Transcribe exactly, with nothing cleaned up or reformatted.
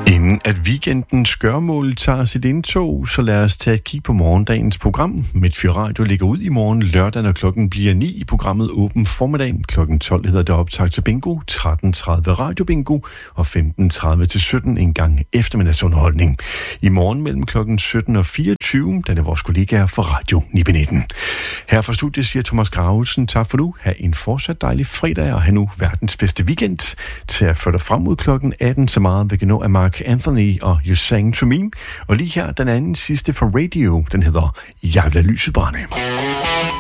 Inden at weekendens gørmål tager sit indtog, så lad os tage et kig på morgendagens program. Midtfyr Radio ligger ud i morgen lørdag, når klokken bliver ni i programmet Åben Formiddag. Klokken tolv hedder det optag til bingo, tretten tredive Radio Bingo og femten tredive til sytten en gang eftermiddagsunderholdning. I morgen mellem klokken sytten og fireogtyve, der er vores kollegaer fra Radio ni nitten. Her fra studiet siger Thomas Gravesen, tak for nu. Ha' en fortsat dejlig fredag og have nu verdens bedste weekend. Til at føre dig frem mod klokken atten, så meget vi kan nå af Mark Anthony og You Sang To Me. Og lige her den anden sidste fra Radio, den hedder Jeg vil lade lyset brænde.